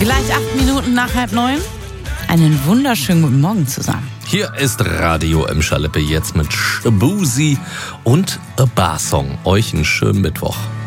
Gleich 8 Minuten nach 8:30. Einen wunderschönen guten Morgen zusammen. Hier ist Radio Emscher-Lippe jetzt mit Shabuzi und A Bar Song. Euch einen schönen Mittwoch.